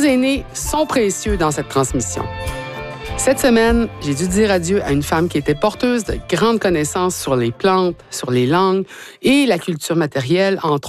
aînés sont précieux dans cette transmission. Cette semaine, j'ai dû dire adieu à une femme qui était porteuse de grandes connaissances sur les plantes, sur les langues et la culture matérielle, entre